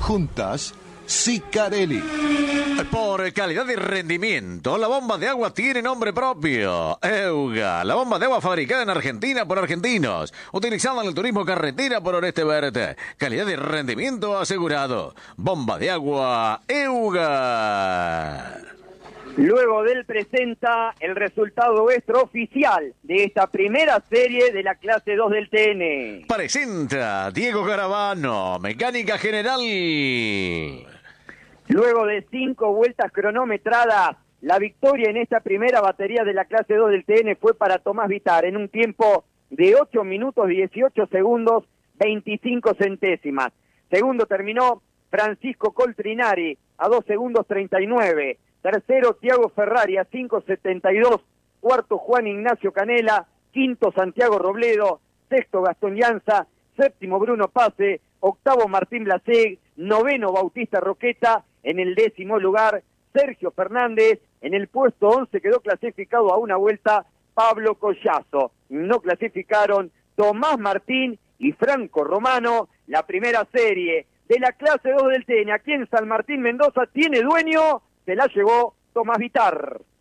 Juntas, Sicarelli. Por calidad y rendimiento, la bomba de agua tiene nombre propio. Euga, la bomba de agua fabricada en Argentina por argentinos, utilizada en el turismo carretera por Oreste Verde. Calidad y rendimiento asegurado. Bomba de agua Euga. Luego del presenta el resultado extraoficial de esta primera serie de la clase 2 del TN. Presenta Diego Garavano, mecánica general. Luego de 5 vueltas cronometradas, la victoria en esta primera batería de la clase 2 del TN fue para Tomás Vitar en un tiempo de 8 minutos 18 segundos 25 centésimas. Segundo terminó Francisco Coltrinari a 2 segundos 39. Tercero, Thiago Ferrari a 5.72. Cuarto, Juan Ignacio Canela. Quinto, Santiago Robledo. Sexto, Gastón Llanza. Séptimo, Bruno Pase. Octavo, Martín Blaseg. Noveno, Bautista Roqueta. En el 10º lugar, Sergio Fernández. En el puesto 11 quedó clasificado a una vuelta Pablo Collazo. No clasificaron Tomás Martín y Franco Romano. La primera serie de la clase 2 del TN aquí en San Martín, Mendoza, tiene dueño. Se la llevó Tomás Vitar.